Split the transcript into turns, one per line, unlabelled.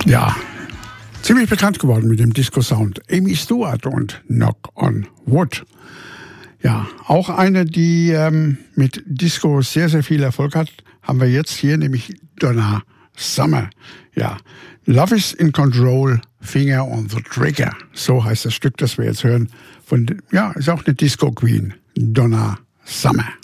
Ja, ziemlich bekannt geworden mit dem Disco-Sound. Amy Stewart und Knock on Wood. Ja, auch eine, die mit Disco sehr, sehr viel Erfolg hat, haben wir jetzt hier, nämlich Donna Summer. Ja, Love is in Control, Finger on the Trigger. So heißt das Stück, das wir jetzt hören. Ist auch eine Disco-Queen, Donna Summer.